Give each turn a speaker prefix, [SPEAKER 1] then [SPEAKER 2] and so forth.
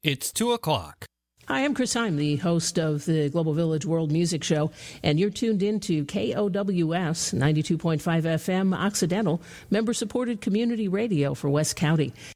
[SPEAKER 1] It's 2 o'clock.
[SPEAKER 2] Hi, I'm Chris Heim, the host of the Global Village World Music Show, and you're tuned in to KOWS 92.5 FM Occidental, member-supported community radio for West County.